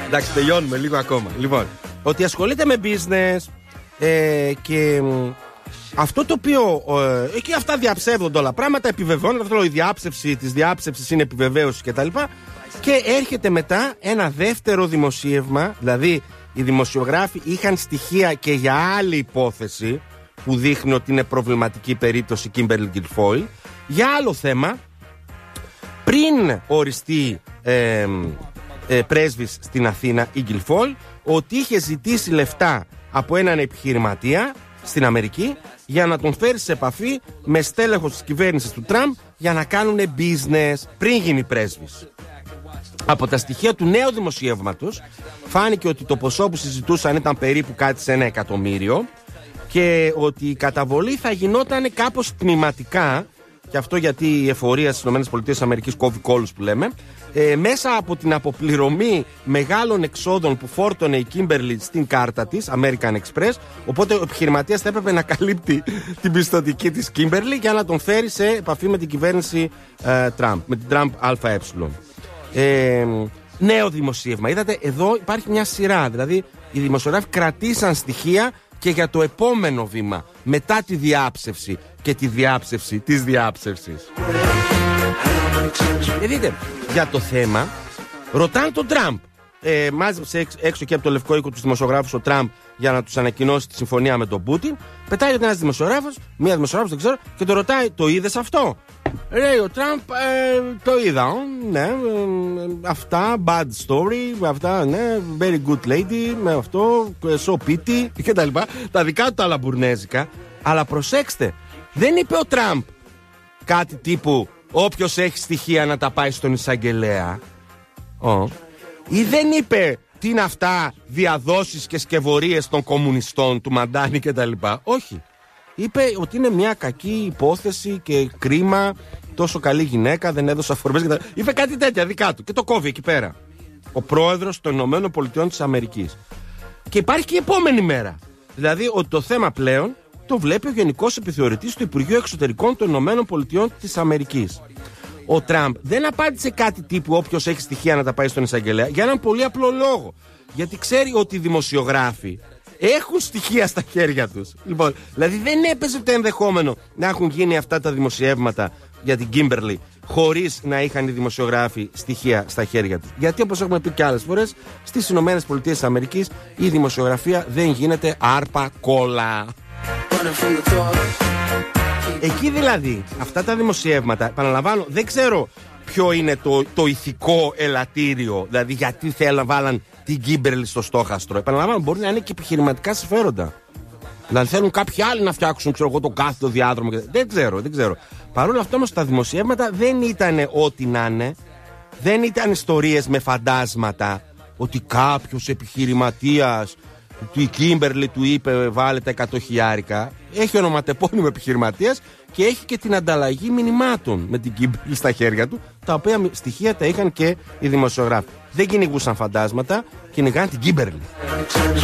Εντάξει, τελειώνουμε λίγο ακόμα. Λοιπόν, ότι ασχολείται με business και αυτό το οποίο. Εκεί αυτά διαψεύδονται όλα. Πράγματα επιβεβαιώνουν. Αυτό η διάψευση της διάψευσης είναι επιβεβαίωση κτλ. Και έρχεται μετά ένα δεύτερο δημοσίευμα. Δηλαδή, οι δημοσιογράφοι είχαν στοιχεία και για άλλη υπόθεση που δείχνει ότι είναι προβληματική περίπτωση Kimberly Guilfoyle. Για άλλο θέμα, πριν οριστεί πρέσβης στην Αθήνα η Guilfoyle, ότι είχε ζητήσει λεφτά από έναν επιχειρηματία στην Αμερική για να τον φέρει σε επαφή με στέλεχος της κυβέρνησης του Τραμπ για να κάνουν business πριν γίνει πρέσβης. Από τα στοιχεία του νέου δημοσιεύματος φάνηκε ότι το ποσό που συζητούσαν ήταν περίπου κάτι σε 1 εκατομμύριο και ότι η καταβολή θα γινόταν κάπως τμηματικά, και αυτό γιατί η εφορία στις ΗΠΑ κόβει κόλους που λέμε, μέσα από την αποπληρωμή μεγάλων εξόδων που φόρτωνε η Kimberly στην κάρτα της American Express. Οπότε ο επιχειρηματίας θα έπρεπε να καλύπτει την πιστωτική της Kimberly για να τον φέρει σε επαφή με την κυβέρνηση Trump, με την Trump ΑΕ. Νέο δημοσίευμα. Είδατε, εδώ υπάρχει μια σειρά. Δηλαδή, οι δημοσιογράφοι κρατήσαν στοιχεία και για το επόμενο βήμα, μετά τη διάψευση και τη διάψευση της διάψευσης. Δείτε, για το θέμα ρωτάνε τον Τραμπ. Μάζεψε έξω και από το Λευκό Οίκο τους δημοσιογράφους ο Τραμπ για να τους ανακοινώσει τη συμφωνία με τον Πούτιν. Πετάει ένας δημοσιογράφος, μία δημοσιογράφος δεν ξέρω, και το ρωτάει, το είδες αυτό? Λέει ο Τραμπ, το είδα, ναι, αυτά, bad story, αυτά, ναι, very good lady, με αυτό, so pity και τα λοιπά. Τα δικά του τα λαμπουρνέζικα. Αλλά προσέξτε, δεν είπε ο Τραμπ κάτι τύπου όποιος έχει στοιχεία να τα πάει στον εισαγγελέα. Ή δεν είπε τι είναι αυτά, διαδόσεις και σκευωρίες των κομμουνιστών, του Μαντάνη κτλ. Όχι. Είπε ότι είναι μια κακή υπόθεση και κρίμα, τόσο καλή γυναίκα, δεν έδωσε αφορμές κτλ. Είπε κάτι τέτοια δικά του και το κόβει εκεί πέρα ο πρόεδρος των ΗΠΑ. Και υπάρχει και η επόμενη μέρα. Δηλαδή ότι το θέμα πλέον το βλέπει ο Γενικός Επιθεωρητής του Υπουργείου Εξωτερικών των ΗΠΑ. Ο Τραμπ δεν απάντησε κάτι τύπου όποιος έχει στοιχεία να τα πάει στον εισαγγελέα, για έναν πολύ απλό λόγο. Γιατί ξέρει ότι οι δημοσιογράφοι έχουν στοιχεία στα χέρια τους. Λοιπόν, δηλαδή δεν έπαιζε το ενδεχόμενο να έχουν γίνει αυτά τα δημοσιεύματα για την Kimberly χωρίς να είχαν οι δημοσιογράφοι στοιχεία στα χέρια τους. Γιατί, όπως έχουμε πει και άλλες φορές, στις ΗΠΑ η δημοσιογραφία δεν γίνεται άρπα κόλλα. Εκεί δηλαδή, αυτά τα δημοσιεύματα, επαναλαμβάνω, δεν ξέρω ποιο είναι το ηθικό ελαττήριο, δηλαδή γιατί βάλαν την Kimberly στο στόχαστρο. Επαναλαμβάνω, μπορεί να είναι και επιχειρηματικά συμφέροντα. Δηλαδή θέλουν κάποιοι άλλοι να φτιάξουν, ξέρω εγώ, το κάθετο διάδρομο. Δεν ξέρω. Παρ' όλα αυτά όμως τα δημοσιεύματα δεν ήταν ό,τι να είναι. Δεν ήταν ιστορίες με φαντάσματα ότι κάποιος επιχειρηματίας, η Kimberly του είπε βάλε τα 100.000. Έχει ονοματεπώνυμο επιχειρηματίας και έχει και την ανταλλαγή μηνυμάτων με την Kimberly στα χέρια του, τα οποία στοιχεία τα είχαν και οι δημοσιογράφοι. Δεν κυνηγούσαν φαντάσματα, κυνηγάν την Kimberly.